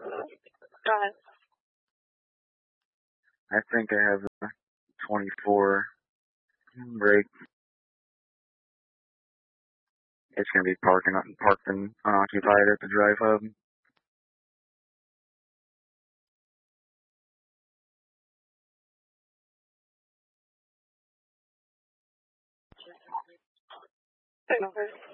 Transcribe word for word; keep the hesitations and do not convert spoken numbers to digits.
Go ahead. I think I have a twenty-four break. It's going to be parking, parked and unoccupied at the drive hub. Signal first.